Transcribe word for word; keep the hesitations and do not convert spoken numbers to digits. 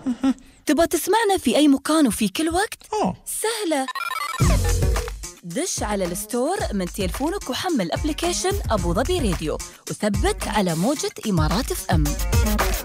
تبغى تسمعنا في أي مكان وفي كل وقت؟ آه سهلة، دش على الستور من تليفونك وحمل أبليكيشن أبو ظبي راديو وثبت على موجة إمارات اف ام.